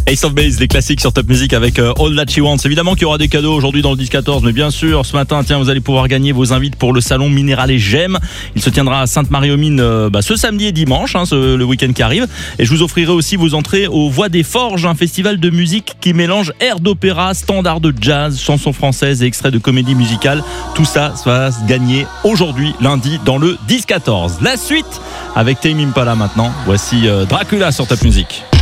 Ace of Base, les classiques sur Top Music avec All That She Wants. Évidemment qu'il y aura des cadeaux aujourd'hui dans le 10-14, mais bien sûr, ce matin, tiens, vous allez pouvoir gagner vos invites pour le salon Minéral et Gemmes. Il se tiendra à Sainte-Marie-aux-Mines ce samedi et dimanche, le week-end qui arrive. Et je vous offrirai aussi vos entrées aux Voix des Forges, un festival de musique qui mélange air d'opéra, standard de jazz, chansons françaises et extraits de comédie musicale. Tout ça va se gagner aujourd'hui, lundi, dans le 10-14. La suite avec Tame Impala maintenant. Voici Dracula sur Top Music.